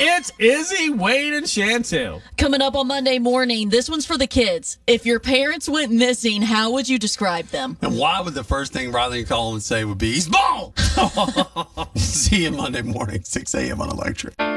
It's Izzy, Wade, and Chantel. Coming up on Monday morning, this one's for the kids. If your parents went missing, how would you describe them? And why would the first thing Riley call and say would be, he's bald? See you Monday morning, 6 a.m. on Electric.